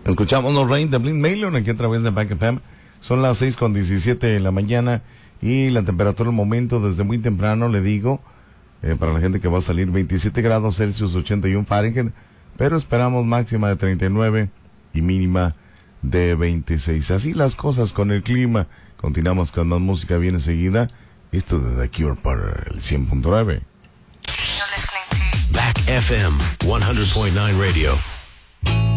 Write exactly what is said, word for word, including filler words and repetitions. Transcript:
Escuchamos No Rain de Blind Melon aquí a través de Back F M. Son las seis con diecisiete de la mañana y la temperatura al momento desde muy temprano, le digo, eh, para la gente que va a salir veintisiete grados Celsius, ochenta y uno Fahrenheit, pero esperamos máxima de treinta y nueve y mínima de veintiséis. Así las cosas con el clima. Continuamos con más música bien enseguida. Esto de The Cure para el cien punto nueve. Back F M one hundred point nine Radio.